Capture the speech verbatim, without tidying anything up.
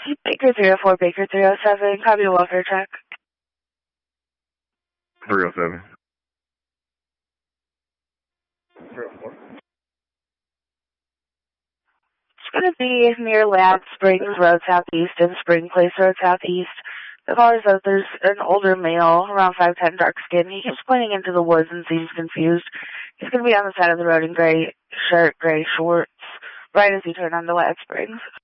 Baker three oh four, Baker three oh seven, copy a welfare check. three oh seven. three oh four. It's going to be near Lab Springs Road Southeast and Spring Place Road Southeast. The caller says there's an older male, around five ten, dark skin. He keeps pointing into the woods and seems confused. He's going to be on the side of the road in gray shirt, gray shorts, right as you turn onto Lab Springs.